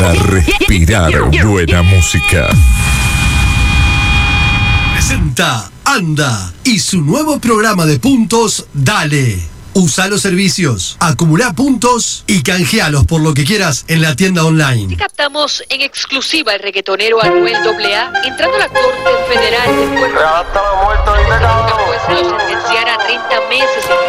para respirar buena música. Presenta Anda y su nuevo programa de puntos Dale. Usa los servicios, acumula puntos y canjealos por lo que quieras en la tienda online. Te captamos en exclusiva el reggaetonero Anuel AA entrando a la Corte Federal después de que la jueza lo sentenciara a 30 meses en